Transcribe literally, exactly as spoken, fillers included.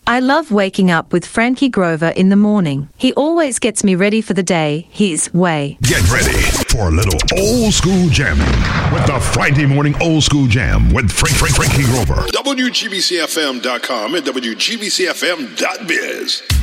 I love waking up with Frankie Grover in the morning. He always gets me ready for the day his way. Get ready for a little old school jamming with the Friday morning old school jam with Frank Frank Frankie Grover. W G B C F M dot com and W G B C F M dot biz.